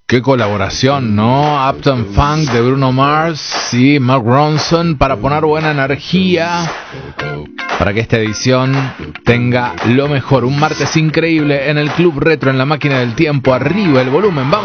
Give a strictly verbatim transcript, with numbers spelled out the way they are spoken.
Qué colaboración, ¿no? Uptown Funk de Bruno Mars y Mark Ronson para poner buena energía, para que esta edición tenga lo mejor. Un martes increíble en el Club Retro, en la máquina del tiempo. Arriba el volumen, vamos.